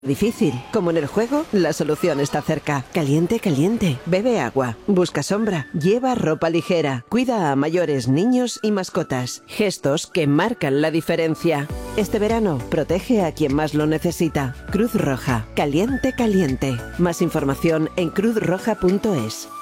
Difícil. Como en el juego, la solución está cerca. Caliente, caliente. Bebe agua. Busca sombra. Lleva ropa ligera. Cuida a mayores, niños y mascotas. Gestos que marcan la diferencia. Este verano, protege a quien más lo necesita. Cruz Roja. Caliente, caliente. Más información en cruzroja.es.